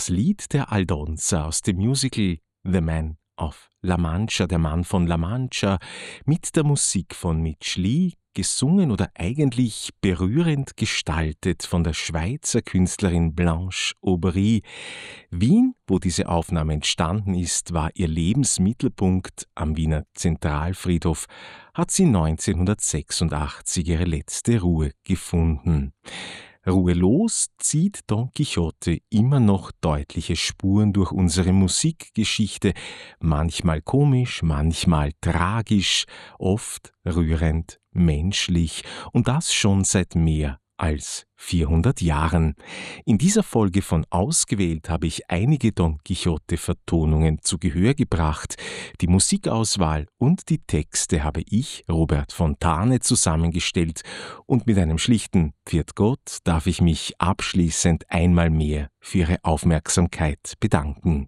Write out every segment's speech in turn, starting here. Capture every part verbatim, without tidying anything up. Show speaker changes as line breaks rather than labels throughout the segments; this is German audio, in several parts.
Das Lied der Aldonza aus dem Musical The Man of La Mancha, der Mann von La Mancha, mit der Musik von Mitch Lee, gesungen oder eigentlich berührend gestaltet von der Schweizer Künstlerin Blanche Aubry. Wien, wo diese Aufnahme entstanden ist, war ihr Lebensmittelpunkt. Am Wiener Zentralfriedhof hat sie neunzehnhundertsechsundachtzig ihre letzte Ruhe gefunden. Ruhelos zieht Don Quixote immer noch deutliche Spuren durch unsere Musikgeschichte, manchmal komisch, manchmal tragisch, oft rührend menschlich, und das schon seit mehr als vierhundert Jahren. In dieser Folge von Ausgewählt habe ich einige Don Quixote-Vertonungen zu Gehör gebracht. Die Musikauswahl und die Texte habe ich, Robert Fontane, zusammengestellt, und mit einem schlichten Pfiat Gott darf ich mich abschließend einmal mehr für Ihre Aufmerksamkeit bedanken.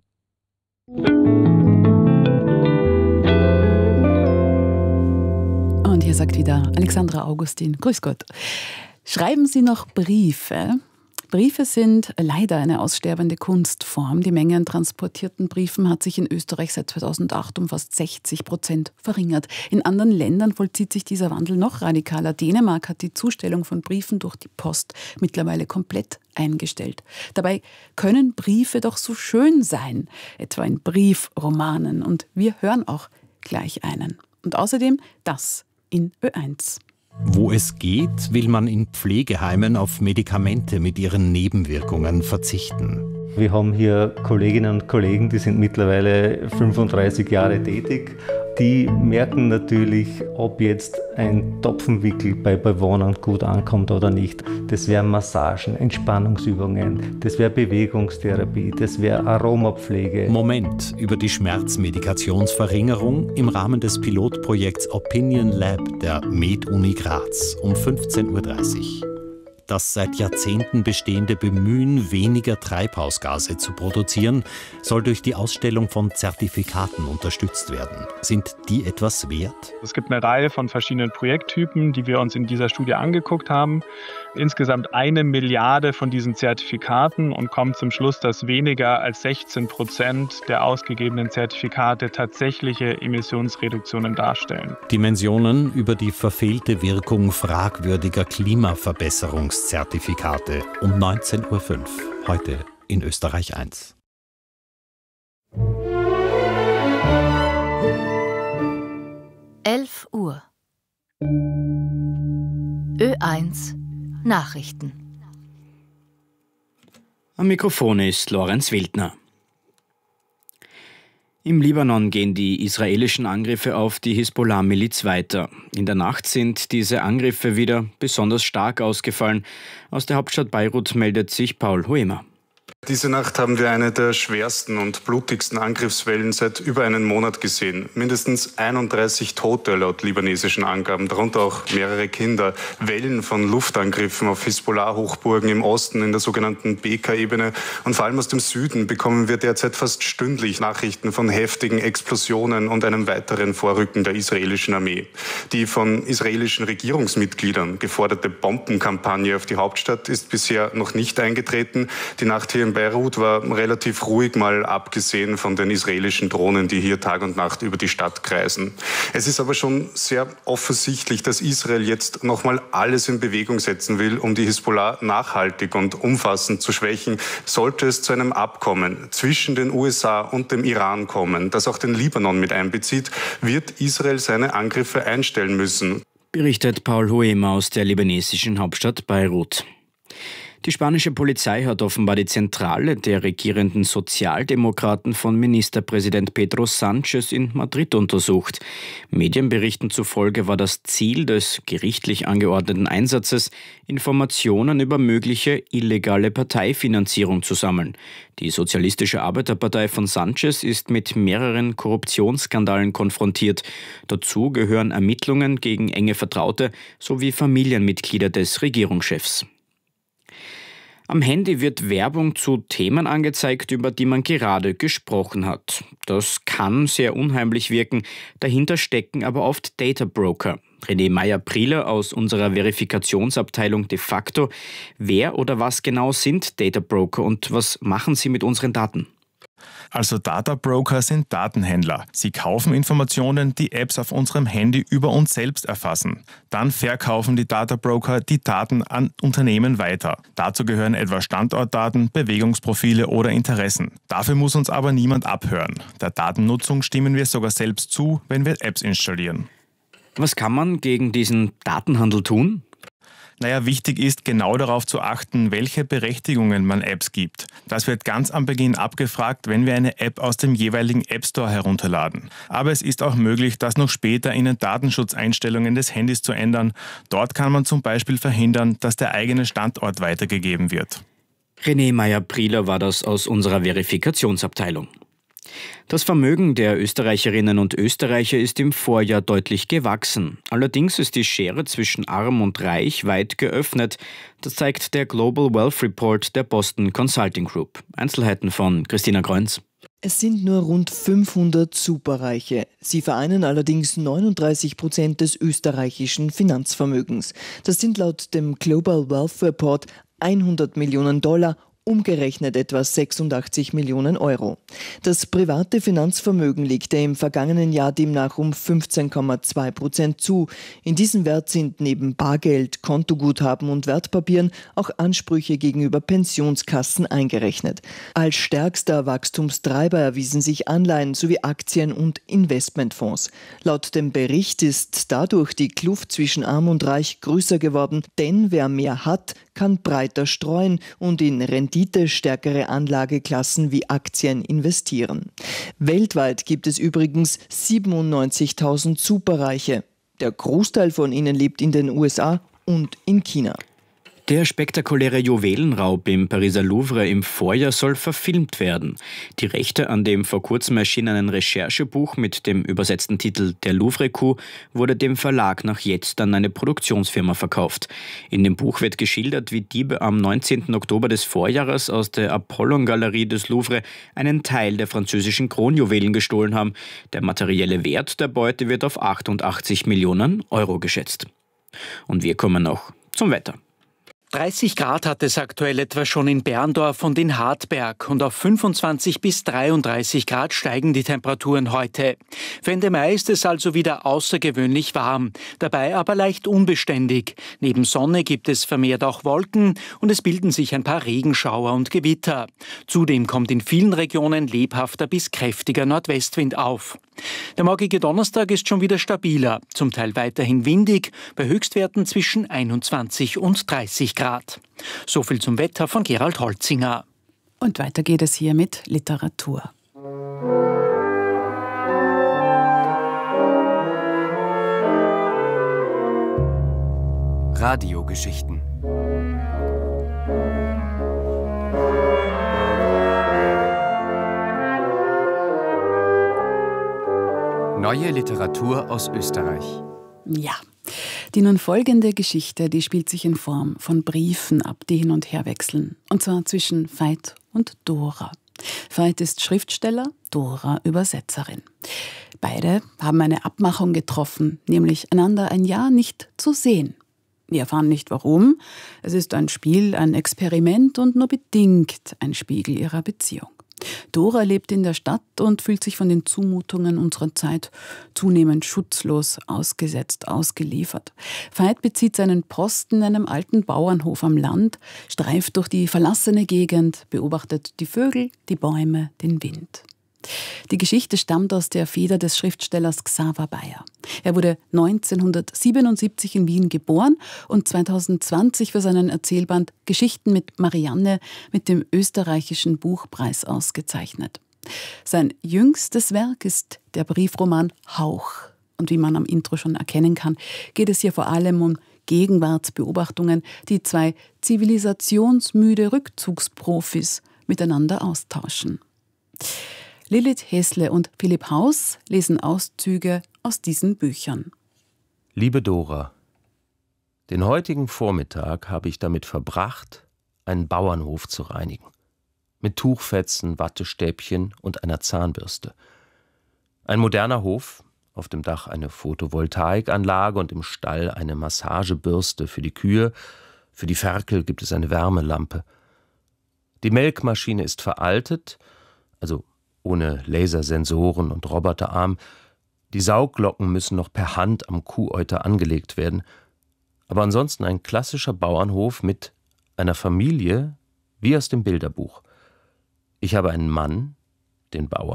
Und hier sagt wieder Alexandra Augustin, grüß Gott. Schreiben Sie noch Briefe? Briefe sind leider eine aussterbende Kunstform. Die Menge an transportierten Briefen hat sich in Österreich seit zweitausendacht um fast sechzig Prozent verringert. In anderen Ländern vollzieht sich dieser Wandel noch radikaler. Dänemark hat die Zustellung von Briefen durch die Post mittlerweile komplett eingestellt. Dabei können Briefe doch so schön sein, etwa in Briefromanen. Und wir hören auch gleich einen. Und außerdem das in Ö eins.
Wo es geht, will man in Pflegeheimen auf Medikamente mit ihren Nebenwirkungen verzichten.
Wir haben hier Kolleginnen und Kollegen, die sind mittlerweile fünfunddreißig Jahre tätig. Die merken natürlich, ob jetzt ein Topfenwickel bei Bewohnern gut ankommt oder nicht. Das wären Massagen, Entspannungsübungen, das wäre Bewegungstherapie, das wäre Aromapflege.
Moment über die Schmerzmedikationsverringerung im Rahmen des Pilotprojekts Opinion Lab der Med-Uni Graz um fünfzehn Uhr dreißig. Das seit Jahrzehnten bestehende Bemühen, weniger Treibhausgase zu produzieren, soll durch die Ausstellung von Zertifikaten unterstützt werden. Sind die etwas wert?
Es gibt eine Reihe von verschiedenen Projekttypen, die wir uns in dieser Studie angeguckt haben. Insgesamt eine Milliarde von diesen Zertifikaten, und kommen zum Schluss, dass weniger als sechzehn Prozent der ausgegebenen Zertifikate tatsächliche Emissionsreduktionen darstellen.
Dimensionen über die verfehlte Wirkung fragwürdiger Klimaverbesserungszertifikate um neunzehn Uhr fünf, heute in Österreich eins.
elf Uhr. Ö eins Nachrichten.
Am Mikrofon ist Lorenz Wildner. Im Libanon gehen die israelischen Angriffe auf die Hisbollah-Miliz weiter. In der Nacht sind diese Angriffe wieder besonders stark ausgefallen. Aus der Hauptstadt Beirut meldet sich Paul Huemer.
Diese Nacht haben wir eine der schwersten und blutigsten Angriffswellen seit über einem Monat gesehen. Mindestens einunddreißig Tote laut libanesischen Angaben, darunter auch mehrere Kinder. Wellen von Luftangriffen auf Hisbollah-Hochburgen im Osten, in der sogenannten Beka-Ebene. Und vor allem aus dem Süden bekommen wir derzeit fast stündlich Nachrichten von heftigen Explosionen und einem weiteren Vorrücken der israelischen Armee. Die von israelischen Regierungsmitgliedern geforderte Bombenkampagne auf die Hauptstadt ist bisher noch nicht eingetreten. Die Nacht hier in Beirut war relativ ruhig, mal abgesehen von den israelischen Drohnen, die hier Tag und Nacht über die Stadt kreisen. Es ist aber schon sehr offensichtlich, dass Israel jetzt nochmal alles in Bewegung setzen will, um die Hisbollah nachhaltig und umfassend zu schwächen. Sollte es zu einem Abkommen zwischen den U S A und dem Iran kommen, das auch den Libanon mit einbezieht, wird Israel seine Angriffe einstellen müssen.
Berichtet Paul Huemer aus der libanesischen Hauptstadt Beirut. Die spanische Polizei hat offenbar die Zentrale der regierenden Sozialdemokraten von Ministerpräsident Pedro Sánchez in Madrid untersucht. Medienberichten zufolge war das Ziel des gerichtlich angeordneten Einsatzes, Informationen über mögliche illegale Parteifinanzierung zu sammeln. Die Sozialistische Arbeiterpartei von Sánchez ist mit mehreren Korruptionsskandalen konfrontiert. Dazu gehören Ermittlungen gegen enge Vertraute sowie Familienmitglieder des Regierungschefs. Am Handy wird Werbung zu Themen angezeigt, über die man gerade gesprochen hat. Das kann sehr unheimlich wirken, dahinter stecken aber oft Data Broker. René Meyer-Prieler aus unserer Verifikationsabteilung de facto. Wer oder was genau sind Data Broker und was machen sie mit unseren Daten?
Also Data Broker sind Datenhändler. Sie kaufen Informationen, die Apps auf unserem Handy über uns selbst erfassen. Dann verkaufen die Data Broker die Daten an Unternehmen weiter. Dazu gehören etwa Standortdaten, Bewegungsprofile oder Interessen. Dafür muss uns aber niemand abhören. Der Datennutzung stimmen wir sogar selbst zu, wenn wir Apps installieren.
Was kann man gegen diesen Datenhandel tun?
Naja, wichtig ist, genau darauf zu achten, welche Berechtigungen man Apps gibt. Das wird ganz am Beginn abgefragt, wenn wir eine App aus dem jeweiligen App Store herunterladen. Aber es ist auch möglich, das noch später in den Datenschutzeinstellungen des Handys zu ändern. Dort kann man zum Beispiel verhindern, dass der eigene Standort weitergegeben wird.
René Meyer-Prieler war das aus unserer Verifikationsabteilung. Das Vermögen der Österreicherinnen und Österreicher ist im Vorjahr deutlich gewachsen. Allerdings ist die Schere zwischen Arm und Reich weit geöffnet. Das zeigt der Global Wealth Report der Boston Consulting Group. Einzelheiten von Christina Kreunz.
Es sind nur rund fünfhundert Superreiche. Sie vereinen allerdings neununddreißig Prozent des österreichischen Finanzvermögens. Das sind laut dem Global Wealth Report hundert Millionen Dollar, umgerechnet etwa sechsundachtzig Millionen Euro. Das private Finanzvermögen legte im vergangenen Jahr demnach um fünfzehn Komma zwei Prozent zu. In diesem Wert sind neben Bargeld, Kontoguthaben und Wertpapieren auch Ansprüche gegenüber Pensionskassen eingerechnet. Als stärkster Wachstumstreiber erwiesen sich Anleihen sowie Aktien und Investmentfonds. Laut dem Bericht ist dadurch die Kluft zwischen Arm und Reich größer geworden, denn wer mehr hat, kann breiter streuen und in renditestärkere Anlageklassen wie Aktien investieren. Weltweit gibt es übrigens siebenundneunzigtausend Superreiche. Der Großteil von ihnen lebt in den U S A und in China.
Der spektakuläre Juwelenraub im Pariser Louvre im Vorjahr soll verfilmt werden. Die Rechte an dem vor kurzem erschienenen Recherchebuch mit dem übersetzten Titel Der Louvre-Coup wurde dem Verlag nach jetzt an eine Produktionsfirma verkauft. In dem Buch wird geschildert, wie Diebe am neunzehnten Oktober des Vorjahres aus der Apollon-Galerie des Louvre einen Teil der französischen Kronjuwelen gestohlen haben. Der materielle Wert der Beute wird auf achtundachtzig Millionen Euro geschätzt. Und wir kommen noch zum Wetter.
dreißig Grad hat es aktuell etwa schon in Berndorf und in Hartberg und auf fünfundzwanzig bis dreiunddreißig Grad steigen die Temperaturen heute. Für Ende Mai ist es also wieder außergewöhnlich warm, dabei aber leicht unbeständig. Neben Sonne gibt es vermehrt auch Wolken und es bilden sich ein paar Regenschauer und Gewitter. Zudem kommt in vielen Regionen lebhafter bis kräftiger Nordwestwind auf. Der morgige Donnerstag ist schon wieder stabiler, zum Teil weiterhin windig, bei Höchstwerten zwischen einundzwanzig und dreißig Grad. So viel zum Wetter von Gerald Holzinger.
Und weiter geht es hier mit Literatur.
Radiogeschichten. Neue Literatur aus Österreich.
Ja, die nun folgende Geschichte, die spielt sich in Form von Briefen ab, die hin und her wechseln. Und zwar zwischen Veit und Dora. Veit ist Schriftsteller, Dora Übersetzerin. Beide haben eine Abmachung getroffen, nämlich einander ein Jahr nicht zu sehen. Wir erfahren nicht warum. Es ist ein Spiel, ein Experiment und nur bedingt ein Spiegel ihrer Beziehung. Dora lebt in der Stadt und fühlt sich von den Zumutungen unserer Zeit zunehmend schutzlos, ausgesetzt, ausgeliefert. Veit bezieht seinen Posten in einem alten Bauernhof am Land, streift durch die verlassene Gegend, beobachtet die Vögel, die Bäume, den Wind. Die Geschichte stammt aus der Feder des Schriftstellers Xaver Beyer. Er wurde neunzehnhundertsiebenundsiebzig in Wien geboren und zweitausendzwanzig für seinen Erzählband Geschichten mit Marianne mit dem österreichischen Buchpreis ausgezeichnet. Sein jüngstes Werk ist der Briefroman Hauch. Und wie man am Intro schon erkennen kann, geht es hier vor allem um Gegenwartsbeobachtungen, die zwei zivilisationsmüde Rückzugsprofis miteinander austauschen. Lilith Hesle und Philipp Haus lesen Auszüge aus diesen Büchern.
Liebe Dora, den heutigen Vormittag habe ich damit verbracht, einen Bauernhof zu reinigen. Mit Tuchfetzen, Wattestäbchen und einer Zahnbürste. Ein moderner Hof, auf dem Dach eine Photovoltaikanlage und im Stall eine Massagebürste für die Kühe. Für die Ferkel gibt es eine Wärmelampe. Die Melkmaschine ist veraltet, also ohne Lasersensoren und Roboterarm. Die Saugglocken müssen noch per Hand am Kuheuter angelegt werden. Aber ansonsten ein klassischer Bauernhof mit einer Familie wie aus dem Bilderbuch. Ich habe einen Mann, den Bauer,